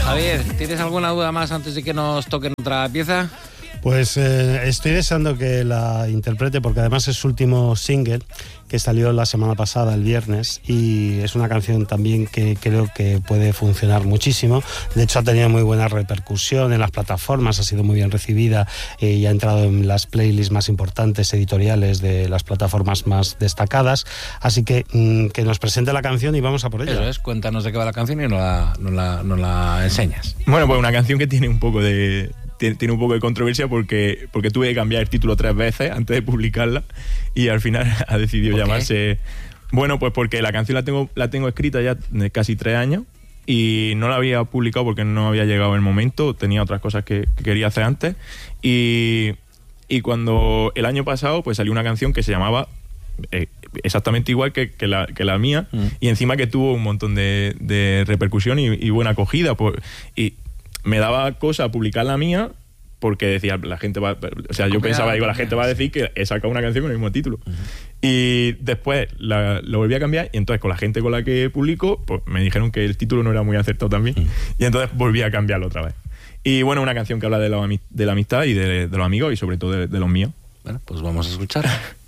Javier, ¿tienes alguna duda más antes de que nos toquen otra pieza? Pues estoy deseando que la interprete, porque además es su último single, que salió la semana pasada, el viernes, y es una canción también que creo que puede funcionar muchísimo. De hecho, ha tenido muy buena repercusión en las plataformas, ha sido muy bien recibida y ha entrado en las playlists más importantes editoriales de las plataformas más destacadas. Así que nos presente la canción y vamos a por ella. Eso es, cuéntanos de qué va la canción y nos la enseñas. Bueno, pues una canción que tiene un poco de controversia porque tuve que cambiar el título 3 veces antes de publicarla y al final ha decidido llamarse... Bueno, pues porque la canción la tengo escrita ya de casi 3 años y no la había publicado porque no había llegado el momento, tenía otras cosas que quería hacer antes y cuando el año pasado pues salió una canción que se llamaba exactamente igual que la mía y encima que tuvo un montón de repercusión y buena acogida y me daba cosa publicar la mía porque decía, la gente va... O sea, yo pensaba, la gente va a decir que he sacado una canción con el mismo título. Y después lo volví a cambiar y entonces con la gente con la que publico, pues me dijeron que el título no era muy acertado también. Y entonces volví a cambiarlo otra vez. Y bueno, una canción que habla de la amistad y de los amigos y sobre todo de los míos. Bueno, pues vamos a escuchar.